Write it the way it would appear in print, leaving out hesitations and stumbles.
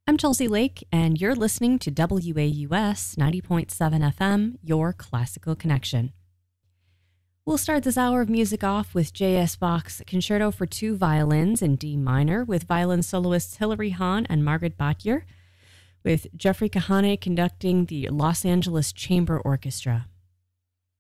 I'm Chelsea Lake, and you're listening to WAUS 90.7 FM, your classical connection. We'll start this hour of music off with J.S. Bach's Concerto for Two Violins in D minor with violin soloists Hilary Hahn and Margaret Bottier, with Jeffrey Kahane conducting the Los Angeles Chamber Orchestra.